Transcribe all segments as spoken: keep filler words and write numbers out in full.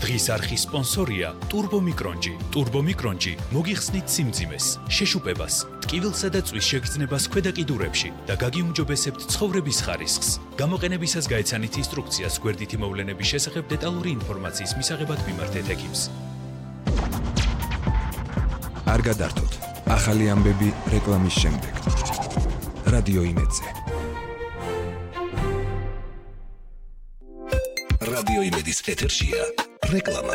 დღის არხის სპონსორია ტურბომიკრონჯი. ტურბომიკრონჯი მოგიხსნით სიმძიმეს, შეშუპებას, ტკივილსა და წვის შეგრძნებას ქვედა კიდურებში და გაგიუმჯობესებთ ცხოვრების ხარისხს. გამოყენებისას გაეცანით ინსტრუქციას გვერდითი მოვლენების შესახებ დეტალური ინფორმაციის მისაღებად მიმართეთ ექიმს. არ გადართოთ. ახალი ამბები რეკლამის შემდეგ. რადიო იმედზე. რადიო იმედის ეთერშია რეკლამა.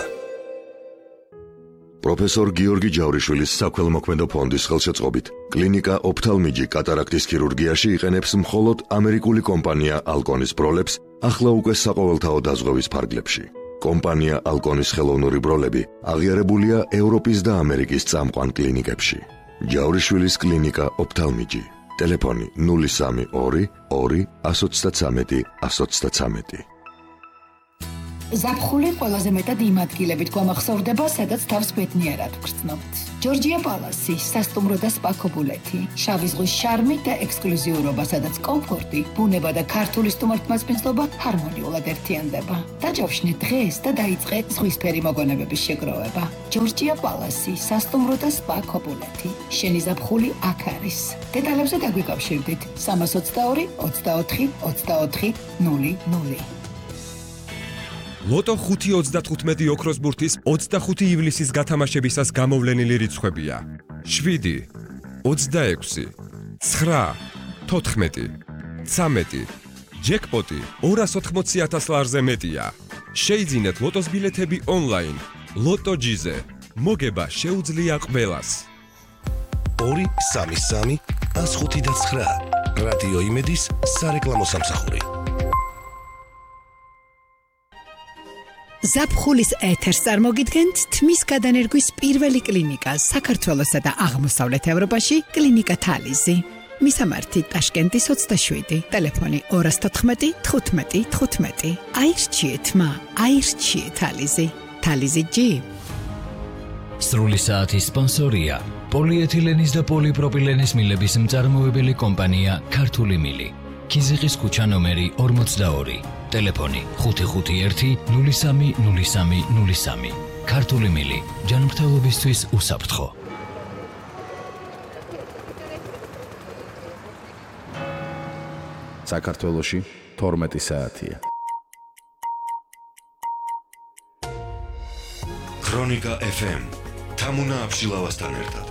პროფესორ გიორგი ჯავრიშვილის საქველმოქმედო ფონდის ხელშეწყობით კლინიკა ოფთალმიჯი კატარაქტის ქირურგიაში იყენებს მხოლოდ ამერიკული კომპანია ალკონის ბროლებს ახლა უკვე საყოველთაო დაზღვევის ფარგლებში. კომპანია ალკონის ხელოვნური ბროლები აღიარებულია ევროპის და ამერიკის წამყვან კლინიკებში. ჯავრიშვილის კლინიკა ოფთალმიჯი. ტელეფონი ნული სამი ორი ორი εκατო ოცდათვრამეტი εκατო ოცდათვრამეტი. ზაფხული ყველაზე მეტად იმ ადგილებით გვამახსოვრდება, სადაც თავს ბედნიერად ვგრძნობთ. ჯორჯია პალასი, სასტუმრო და სპა ქობულეთი, შავი ზღვის შარმი და ექსკლუზიურობა, სადაც კომფორტი, ბუნება და ქართული სტუმართმასპინძლობა ჰარმონიულად ერთიანდება. დაჯავშნე დღეს და დაიწყე ზღვისფერი მოგონებების შეგროვება. ჯორჯია პალასი, სასტუმრო და სპა ქობულეთი. შენი ზაფხული აქ არის. დეტალებზე დაგვიკავშირდით სამას ოცდაორი ოცდაოთხი ოცდაოთხი ნული ნული. ლოტო ხუთი ოცდათხუთმეტი ოქროს ბურთის ოცდახუთი ივლისის გათამაშებისას გამოვლენილი რიცხვებია: შვიდი, ოცდაექვსი, ცხრა, თოთხმეტი, ცამეტი. ჯეკპოტი ორას ოთხმოცი ათას ლარზე მეტია. შეიძინეთ ლოტოს ბილეთები ონლაინ. ლოტო ჯიზე. მოგება შეუძლია ყველას. ორი სამი სამი ას ხუთი და ცხრა. რადიო იმედის სარეკლამო სამსახური. ზაფხულის ეთერს წარმოგიდგენთ თმის გადანერგვის პირველი კლინიკა საქართველოსა და აღმოსავლეთ ევროპაში კლინიკა თალიზი. მისამართი ტაშკენტის ოცდაშვიდი, ტელეფონი ორას თოთხმეტი თხუთმეტი თხუთმეტი. აირჩიეთ მა, აირჩიეთ თალიზი. თალიზი ჯი. სრული საათის სპონსორია პოლიეთილენის და პოლიპროპილენის მილების მწარმოებელი კომპანია ქართული მილი. ქიზიყის ქუჩა ნომერი ორმოცდაორი. ტელეფონი ხუთი ხუთი ერთი ნული სამი ნული სამი ნული სამი. ქართული მილი ჯანმრთელობისთვის უსაფრთხო. საქართველოში თორმეტი საათია. ქრონიკა ეფ ემ თამუნა აბშილავასთან ერთად.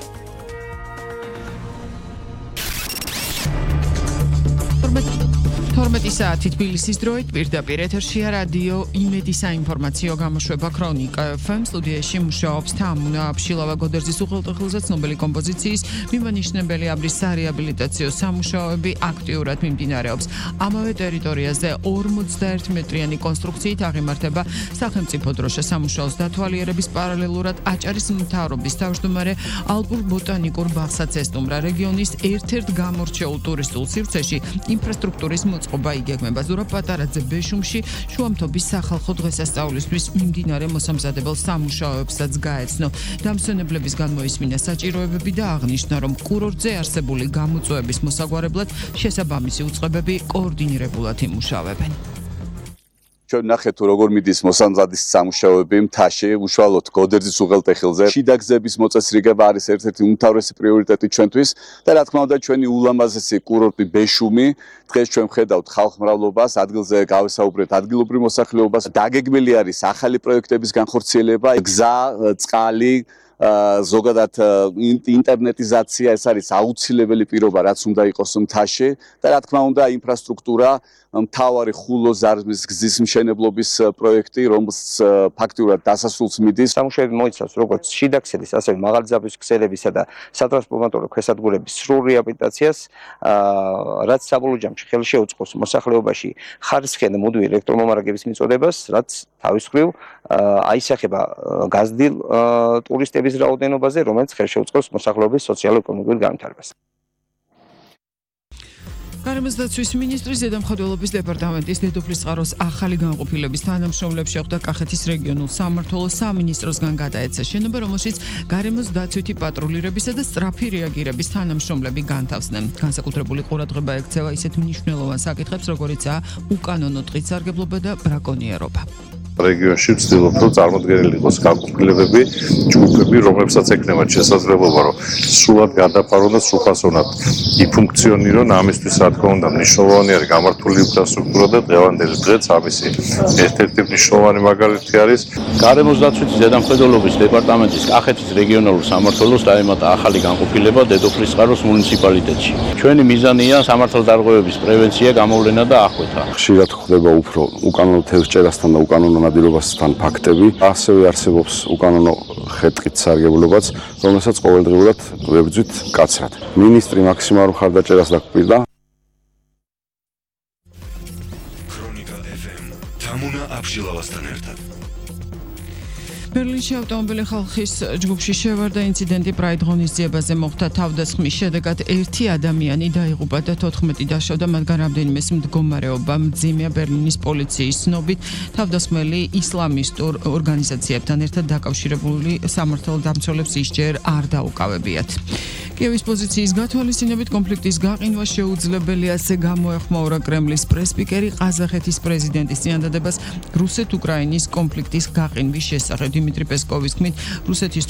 თორმეტი საათი თბილისის დროით პირდაპირ ეთერშია რადიო იმედის საინფორმაციო გამოშვება ქრონიკა ეფ ემ. სტუდიაში მუშაობს თამუნა აბშილავა. გოდერძის უღელტეხილზე ცნობილი კომპოზიციის მიმანიშნებელი აბრის სარეაბილიტაციო სამუშაოები აქტიურად მიმდინარეობს. ამავე ტერიტორიაზე ორმოცდაერთი მეტრიანი კონსტრუქციით აღიმართება სახელმწიფო დროშა. სამუშაოს დათვალიერების პარალელურად აჭარის მთავრობის თავმჯდომარე ალპურ ბოტანიკურ ბაღსაც ესტუმრა. რეგიონის ერთ-ერთ გამორჩეულ ტურისტულ სივრცეში ინფრასტრუქტურის მოწყობა იგეგმება. ზურაბ პატარაძე ბეშუმში შუამთობის სახალხო დღესასწაულისთვის მიმდინარე მოსამზადებელ სამუშაოებსაც გაეცნო. დამსვენებლების განმოისმინა საჭიროებები და აღნიშნა, რომ კურორტზე არსებული გამოწვევების მოსაგვარებლად შესაბამისი უწყებები კოორდინირებულად იმუშავებენ. ჩვენ ნახეთ თუ როგორ მიდის მოსამზადის სამუშაოები მთაში, უშუალოდ გოდერძის უღელტეხილზე. შიდა გზების მოწესრიგება არის ერთ-ერთი უმთავრესი პრიორიტეტი ჩვენთვის და რა თქმა უნდა ჩვენი ულამაზესი კურორტი ბეშუმი. დღეს ჩვენ ვხედავთ ხალხმრავლობას, ადგილზე გავესაუბრეთ ადგილობრივ მოსახლეობას. დაგეგმილი არის ახალი პროექტების განხორციელება, გზა, წყალი, ზოგადად ინტერნეტიზაცია, ეს არის აუცილებელი პირობა, რაც უნდა იყოს მთაში და რა თქმა უნდა ინფრასტრუქტურა, მთავარი ხულო-ზარზმის გზის მშენებლობის პროექტი, რომელსაც ფაქტიურად დასასრულს მიდის. სამუშაოები მოიცავს როგორც შიდაქსელის, ასევე მაღალძაბვის ქსელებისა და სატრანსფორმატორო ქვესადგურების სრულ რეაბილიტაციას, რაც საბოლოო ჯამში ხელი შეუწყობს მოსახლეობაში ხარისხიანი მუდმივი ელექტრომომარაგების მიწოდებას, რაც თავის მხრივ აისახება გაზრდილ ტურისტების რაოდენობაზე, რომელიც ხელი შეუწყობს მოსახლეობის სოციალურ-ეკონომიკურ განვითარებას. გარემოს დაცვის მინისტრის ზედამხედველობის დეპარტამენტის დედოფლის წყაროს ახალი განყოფილების თანამშრომლებს შეხვდა კახეთის რეგიონულ სამმართველოს სამინისტროსგან გადაეცა შენობა, რომელშიც გარემოს დაცვითი პატრულირებისა და სწრაფი რეაგირების თანამშრომლები განთავსდნენ. განსაკუთრებული ყურადღება ექცევა ისეთ მნიშვნელოვან საკითხებს, როგორიცაა უკანონო ტყით სარგებლობა და ბრაკონიერობა. რეგიონში ვცდილობთ, რომ წარმოდგენილი იყოს განყოფილებები, ჯგუფები, რომლებსაც ექნებათ შესაძლებლობა, რომ სრულად გადაფარონ და სრულფასოვნად იფუნქციონირონ. ამისთვის, რა თქმა უნდა, მნიშვნელოვანი არის გამართული ინფრასტრუქტურა და დღევანდელი დღეც ამისი ერთ-ერთი მნიშვნელოვანი მაგალითი არის გარემოს დაცვითი ზედამხედველობის დეპარტამენტის კახეთის რეგიონალურ სამმართველოს დაემატა ახალი განყოფილება დედოფლისწყაროს მუნიციპალიტეტში. ჩვენი მიზანია სამართალდარღვევების პრევენცია, გამოვლენა და აღკვეთა. ხშირად ხდება უფრო უკანონო თევზჭერასთან და უკანონო ნადირობასთან ფაქტები. ასევე არსებობს უკანონო ხეტყით სარგებლობაც, რომელსაც ყოველდღიურად ვებრძვით კაცრად. მინისტრი მაქსიმალურ ხარდაჭერას დაგკვირდა. ქრონიკა ეფ ემ თამუნა აბშილავასთან ერთად. ბერლინში ავტომობილი ხალხის ჯგუფში შევარდა ინციდენტი პრაიდ ღონისძიებაზე მოხდა. თავდასხმის შედეგად ერთი ადამიანი დაიღუპა და თოთხმეტი დაშავდა, მათგან რამდენიმეს მდგომარეობა მძიმეა. ბერლინის პოლიციის ცნობით, თავდასხმელი ისლამისტურ ორგანიზაციებთან ერთად დაკავშირებული სამართალდამცველებს ისჯერ არ დაუკავებიათ. კიევის პოზიციის გათვალისწინებით კონფლიქტის გაყინვა შეუძლებელია, ასე გამოეხმაურა კრემლის პრესპიკერი ყაზახეთის პრეზიდენტის წინადადებას რუსეთ-უკრაინის კონფლიქტის გაყინვის შესახებ. დიმიტრი პესკოვის თქმით, რუსეთის